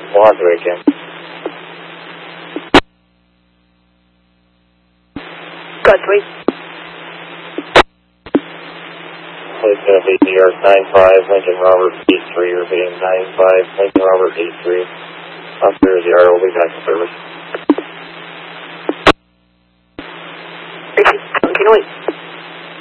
We'll have to wait again. Got 3. It's going to be New York 95, Lincoln Robert 83, repeating 95, Lincoln Robert 83. Operator 0, we'll be back in service.